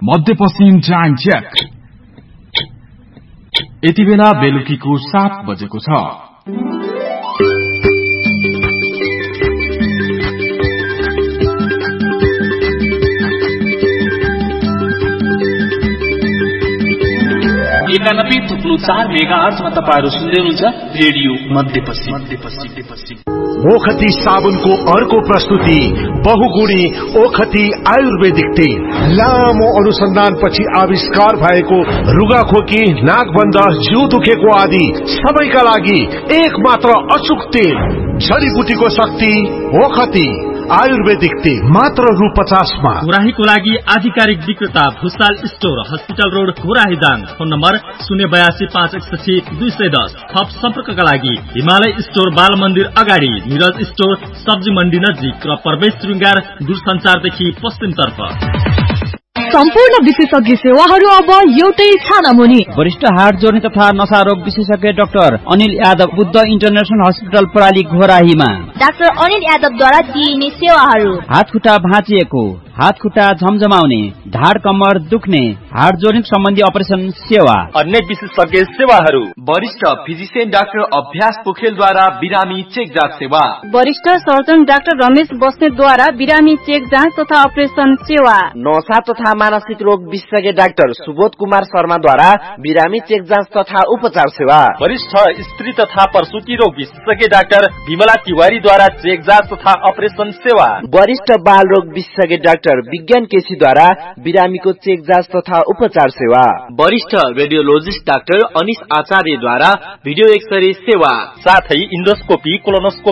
मध्यपश्चिम time check. यति बेला बेलुकीको 7 बजेको छ। एकानब्बे थुप्रो 4 मेगाहर्जमा तपाईहरु सुन्दै हुनुहुन्छ रेडियो मध्यपश्चिम। ओखती साबुनको अर्को प्रस्तुति बहुगुणी ओखती आयुर्वेदिक तेल। लामो अनुसन्धानपछि आविष्कार भएको रुगाखोकी, नाकबन्ध, जिउ दुखेको आदि सबैका लागि एकमात्र अचूक तेल। जडीबुटीको शक्ति ओखती आयुर्वेदिक तेल मात्र रु 50 मा। घोराहीको लागि आधिकारिक विक्रेता Bhusal store, hospital road, Ghorahi Dang. Phone number 082 561 210। थप सम्पर्कका लागि हिमालय स्टोर, बाल मन्दिर अगाडि, निरज स्टोर, सब्जी मण्डी नजिक र प्रवेश श्रृंगार दूरसञ्चारदेखि पश्चिमतर्फ। सम्पूर्ण विशेषज्ञ सेवाहरू अब एउटै छानामुनि। वरिष्ठ हार्ट जोर्नी तथा नशा रोग विशेषज्ञ doctor Anil Yadav, Buddha international hospital प्राली घोराहीमा। Doctor Anil यादवद्वारा दिइने सेवाहरू: हात खुट्टा भाँचिएको, हात खुट्टा झमझमाउने, ढाड कम्मर दुख्ने, हार्ट जोर्नी सम्बन्धी अपरेसन सेवा। अन्य विशेषज्ञ सेवाहरू: वरिष्ठ फिजिशियन डाक्टर अभ्यास पोखेलद्वारा बिरामी चेक जाँच सेवा। वरिष्ठ सर्जन डाक्टर रमेश बस्नेतद्वारा बिरामी चेक जाँच तथा अपरेसन सेवा। नशा तथा मानसिक रोग विशेषज्ञ डाक्टर सुबोध कुमार शर्माद्वारा बिरामी चेक जाँच तथा उपचार सेवा। वरिष्ठ स्त्री तथा प्रसूति रोग विशेषज्ञ डाक्टर विमला तिवारीद्वारा चेक जाँच तथा अपरेसन सेवा। वरिष्ठ बाल रोग विशेषज्ञ डाक्टर विज्ञान केसीद्वारा बिरामीको चेक जाँच तथा उपचार सेवा। वरिष्ठ रेडियोलोजिस्ट डाक्टर अनिश आचार्यद्वारा भिडियो एक्सरे सेवा, साथै इन्डोस्कोपी, कोलोनोस्कोपी